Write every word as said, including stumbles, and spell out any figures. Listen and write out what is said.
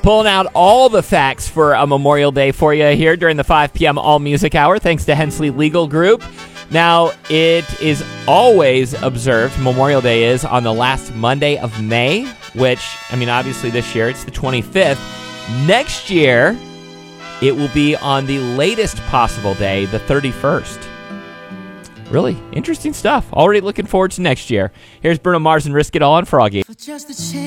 Pulling out all the facts for a Memorial Day for you here during the five p.m. All Music Hour, thanks to Hensley Legal Group. Now, it is always observed, Memorial Day is, on the last Monday of May, which, I mean, obviously this year it's the twenty-fifth. Next year, it will be on the latest possible day, the thirty-first. Really interesting stuff. Already looking forward to next year. Here's Bruno Mars and Risk It All on Froggy.